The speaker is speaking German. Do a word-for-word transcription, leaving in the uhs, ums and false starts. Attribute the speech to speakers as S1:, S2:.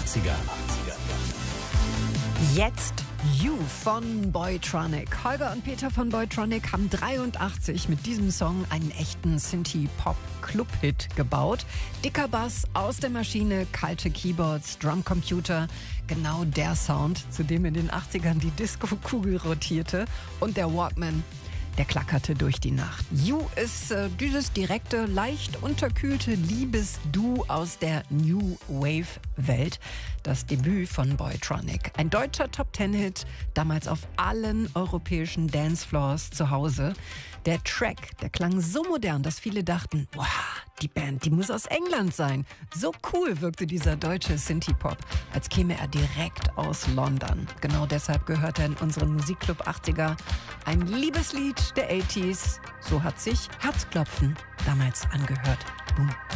S1: achtziger.
S2: Jetzt You von Boytronic. Holger und Peter von Boytronic haben dreiundachtzig mit diesem Song einen echten Synthie-Pop-Club-Hit gebaut. Dicker Bass aus der Maschine, kalte Keyboards, Drumcomputer. Genau der Sound, zu dem in den achtzigern die Disco-Kugel rotierte. Und der Walkman, der klackerte durch die Nacht. You ist äh, dieses direkte, leicht unterkühlte Liebesdu aus der New Wave-Welt. Das Debüt von Boytronic. Ein deutscher Top-Ten-Hit, damals auf allen europäischen Dancefloors zu Hause. Der Track, der klang so modern, dass viele dachten, wow, die Band, die muss aus England sein. So cool wirkte dieser deutsche Synthie-Pop, als käme er direkt aus London. Genau deshalb gehört er in unseren Musikclub achtziger. Ein Liebeslied der achtziger. So hat sich Herzklopfen damals angehört. Boom.